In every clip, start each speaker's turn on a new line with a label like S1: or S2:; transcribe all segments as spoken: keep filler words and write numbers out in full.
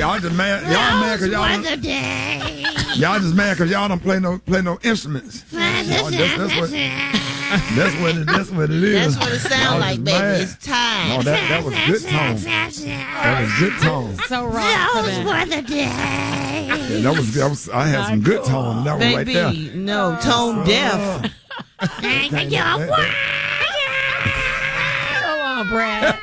S1: y'all just mad. Y'all mad because y'all don't. Y'all just mad because y'all don't play no play no instruments. Y'all, that's, that's what. That's what it. That's what it is.
S2: That's what it sounds like, baby.
S1: Mad.
S2: It's time.
S1: No, that that was good tone. That was good tone.
S3: So wrong for that.
S1: Yeah, that was. That was. I had some good tone. That was right there.
S2: Baby, no, tone deaf.
S3: Come on, Brad.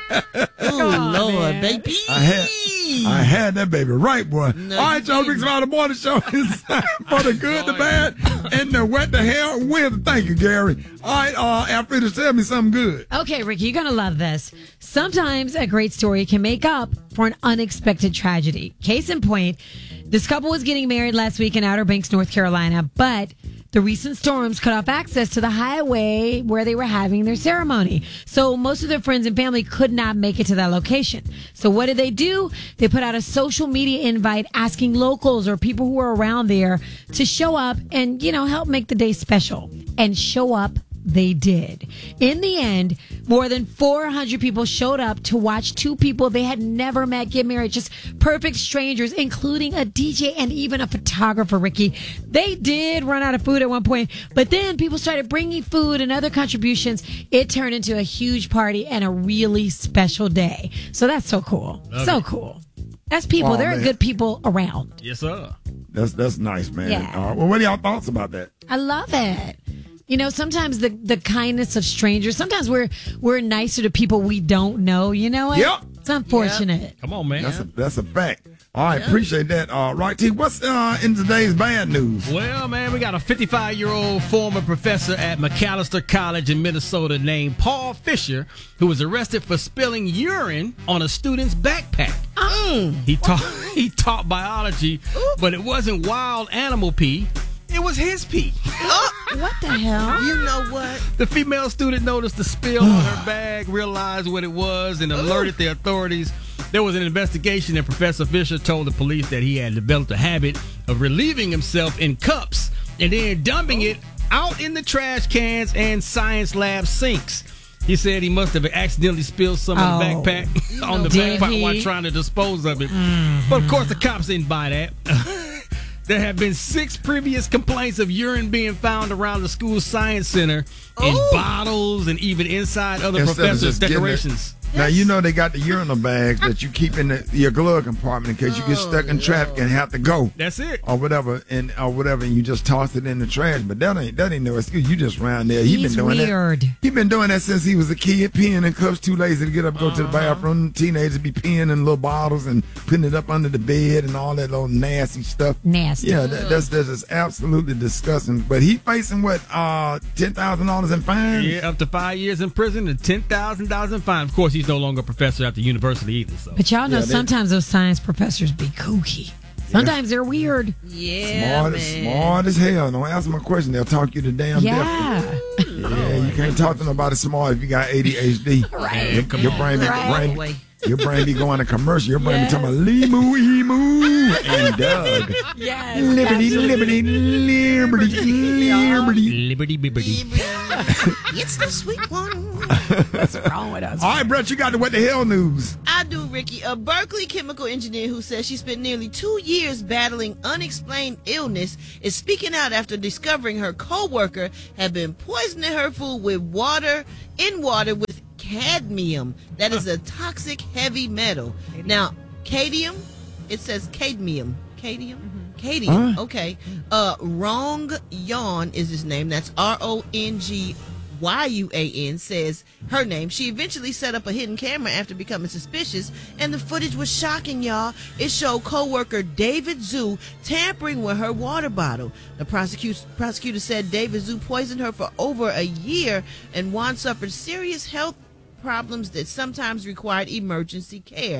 S2: Oh, Lord,
S3: man.
S2: baby.
S1: I had. I had that baby right, boy.
S2: No,
S1: All right, y'all, Rick's Out of the Morning Show is for the good, the bad, and the what the hell with. Thank you, Gary. All right, uh, Alfredo, tell me something good.
S3: Okay, Ricky, you're going to love this. Sometimes a great story can make up for an unexpected tragedy. Case in point, this couple was getting married last week in Outer Banks, North Carolina, but the recent storms cut off access to the highway where they were having their ceremony. So most of their friends and family could not make it to that location. So what did they do? They put out a social media invite asking locals or people who were around there to show up and, you know, help make the day special. And show up they did. In the end, more than four hundred people showed up to watch two people they had never met get married. Just perfect strangers, including a D J and even a photographer, Ricky. They did run out of food at one point, but then people started bringing food and other contributions. It turned into a huge party and a really special day. So that's so cool.
S4: Love
S3: so
S4: it.
S3: cool. That's people.
S1: Oh,
S3: there
S1: man.
S3: are good people around.
S4: Yes, sir.
S1: That's that's nice, man.
S3: Yeah.
S1: Uh, well, what are y'all thoughts about that?
S3: I love it. You know, sometimes the, the kindness of strangers, sometimes we're we're nicer to people we don't know. You know what?
S1: Yep.
S3: It's unfortunate.
S4: Come on, man.
S1: That's a that's a fact. All right, appreciate that. Uh, right, T. What's uh, in today's bad news?
S4: Well, man, we got a fifty-five-year-old former professor at McAllister College in Minnesota named Paul Fisher, who was arrested for spilling urine on a student's backpack.
S2: Mm.
S4: He taught he taught biology, but it wasn't wild animal pee. It was his pee.
S3: What the hell?
S2: You know what?
S4: The female student noticed the spill on her bag, realized what it was, and alerted the authorities. There was an investigation, and Professor Fisher told the police that he had developed a habit of relieving himself in cups and then dumping it out in the trash cans and science lab sinks. He said he must have accidentally spilled some
S3: Oh.
S4: in the backpack on the
S3: Did
S4: backpack
S3: he?
S4: while trying to dispose of it. But of course, the cops didn't buy that. There have been six previous complaints of urine being found around the school's science center in
S2: Ooh.
S4: bottles and even inside other
S1: Instead of
S4: professors'
S1: just getting it-
S4: decorations.
S1: Now, you know they got the urinal bags that you keep in the, your glove compartment in case you get stuck in traffic and have to go.
S4: That's it.
S1: Or whatever, and or whatever, and you just toss it in the trash. But that ain't that ain't no excuse. You just round there. He
S3: He's
S1: been doing
S3: weird.
S1: that. He been doing that since he was a kid, peeing in cups, too lazy to get up, and go to the bathroom. Teenagers be peeing in little bottles and putting it up under the bed and all that little nasty stuff.
S3: Nasty.
S1: Yeah, that, that's that's just absolutely disgusting. But he facing what, uh, ten thousand dollars in fines?
S4: Yeah, up to five years in prison and ten thousand dollars in fine. Of course, he's no longer a professor at the university either. So.
S3: But y'all know
S1: Yeah, they-
S3: sometimes those science professors be kooky. Sometimes they're weird.
S2: Yeah,
S1: Smart,
S2: man.
S1: as, smart as hell. Don't ask them a question. They'll talk you to damn death.
S3: Yeah.
S1: Yeah, you can't talk to nobody smart if you got A D H D.
S3: Right.
S1: Your, your brain be
S3: Right.
S1: brain, your brain be going to commercial. Your brain be talking about Limu, Emu, and Doug.
S3: Yes.
S1: Liberty, liberty, liberty, liberty.
S4: Liberty bibbity.
S2: It's the sweet one.
S3: What's wrong with us?
S1: All right, Brett, you got the what the hell news.
S2: I do, Ricky. A Berkeley chemical engineer who says she spent nearly two years battling unexplained illness is speaking out after discovering her co-worker had been poisoning her food with water, in water with cadmium. That is a toxic heavy metal. Now, cadmium, it says cadmium. Cadmium? Cadmium,
S1: Huh?
S2: okay. Uh, Rong Yon is his name. That's R O N G Y U A N, says her name. She eventually set up a hidden camera after becoming suspicious, and the footage was shocking, y'all. It showed co-worker David Zhu tampering with her water bottle. The prosecutor, prosecutor said David Zhu poisoned her for over a year, and Wan suffered serious health problems that sometimes required emergency care.